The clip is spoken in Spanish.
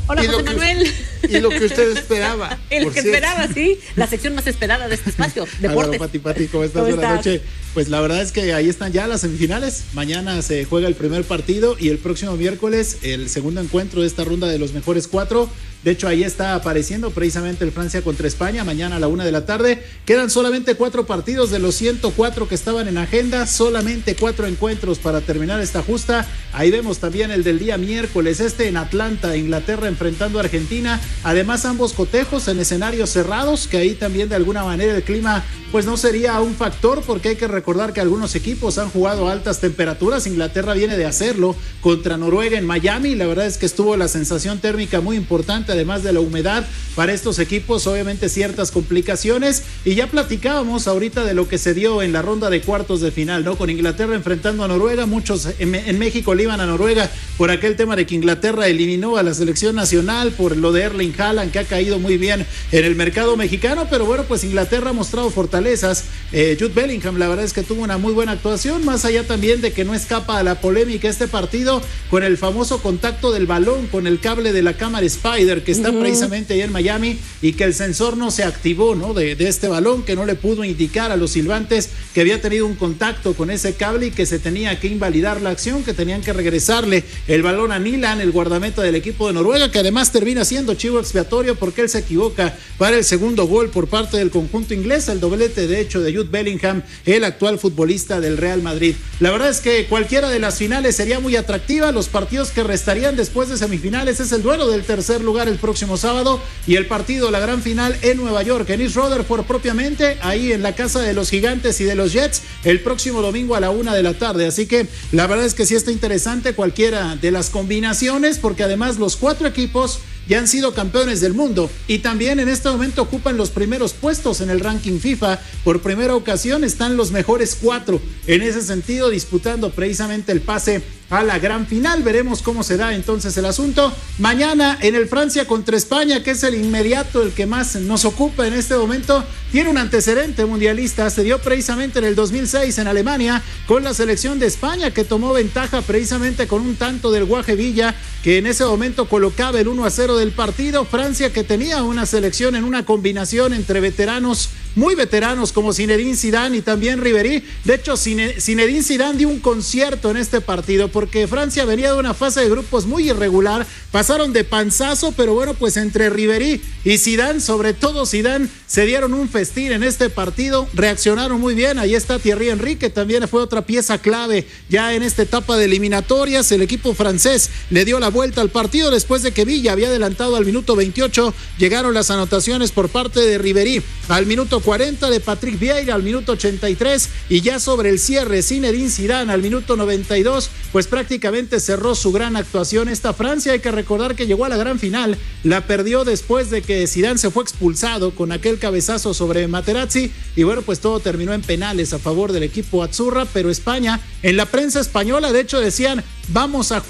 Hola, José Manuel. Y lo que usted esperaba. Y lo que esperaba, sí. La sección más esperada de este espacio, deportes. Pati, ¿cómo estás? Buenas noches. Pues la verdad es que ahí están ya las semifinales. Mañana se juega el primer partido y el próximo miércoles el segundo encuentro de esta ronda de los mejores 4. De hecho, ahí está apareciendo precisamente el Francia contra España, mañana a la 1:00 p.m. Quedan solamente 4 partidos de los 104 que estaban en agenda, solamente 4 encuentros para terminar esta justa. Ahí vemos también el del día miércoles, en Atlanta, Inglaterra enfrentando a Argentina. Además, ambos cotejos en escenarios cerrados, que ahí también de alguna manera el clima pues no sería un factor, porque hay que recordar que algunos equipos han jugado a altas temperaturas. Inglaterra viene de hacerlo contra Noruega en Miami. La verdad es que estuvo la sensación térmica muy importante, además de la humedad para estos equipos, obviamente ciertas complicaciones. Y ya platicábamos ahorita de lo que se dio en la ronda de cuartos de final, ¿no? Con Inglaterra enfrentando a Noruega. Muchos en México le iban a Noruega por aquel tema de que Inglaterra eliminó a la selección nacional, por lo de Erling Haaland, que ha caído muy bien en el mercado mexicano. Pero bueno, pues Inglaterra ha mostrado fortalezas. Jude Bellingham, la verdad es que tuvo una muy buena actuación, más allá también de que no escapa a la polémica este partido con el famoso contacto del balón con el cable de la cámara Spider, que está precisamente ahí en Miami, y que el sensor no se activó, ¿no? De este balón, que no le pudo indicar a los silbantes que había tenido un contacto con ese cable y que se tenía que invalidar la acción, que tenían que regresarle el balón a Nilan, el guardameta del equipo de Noruega, que además termina siendo chivo expiatorio porque él se equivoca para el segundo gol por parte del conjunto inglés, el doblete de hecho de Jude Bellingham, el actual futbolista del Real Madrid. La verdad es que cualquiera de las finales sería muy atractiva. Los partidos que restarían después de semifinales es el duelo del tercer lugar el próximo sábado y el partido, la gran final en Nueva York, en East Rutherford propiamente, ahí en la casa de los Gigantes y de los Jets, el próximo domingo a la 1:00 p.m. Así que la verdad es que sí está interesante cualquiera de las combinaciones, porque además los 4 equipos ya han sido campeones del mundo y también en este momento ocupan los primeros puestos en el ranking FIFA. Por primera ocasión están los mejores 4 en ese sentido, disputando precisamente el pase a la gran final. Veremos cómo se da entonces el asunto. Mañana en el Francia contra España, que es el inmediato, el que más nos ocupa en este momento, tiene un antecedente mundialista. Se dio precisamente en el 2006 en Alemania con la selección de España, que tomó ventaja precisamente con un tanto del Guaje Villa, que en ese momento colocaba el 1-0 del partido. Francia, que tenía una selección en una combinación entre veteranos, muy veteranos, como Zinedine Zidane y también Ribéry. De hecho, Zinedine Zidane dio un concierto en este partido, porque Francia venía de una fase de grupos muy irregular, pasaron de panzazo, pero bueno, pues entre Ribéry y Zidane, sobre todo Zidane, se dieron un festín en este partido, reaccionaron muy bien. Ahí está Thierry Henry, que también fue otra pieza clave ya en esta etapa de eliminatorias. El equipo francés le dio la vuelta al partido después de que Villa había adelantado al minuto 28, llegaron las anotaciones por parte de Ribéry al minuto 40, de Patrick Vieira al minuto 83, y ya sobre el cierre Zinedine Zidane al minuto 92, pues prácticamente cerró su gran actuación esta Francia. Hay que recordar que llegó a la gran final, la perdió después de que Zidane se fue expulsado con aquel cabezazo sobre Materazzi, y bueno, pues todo terminó en penales a favor del equipo Azzurra. Pero España, en la prensa española de hecho decían, vamos a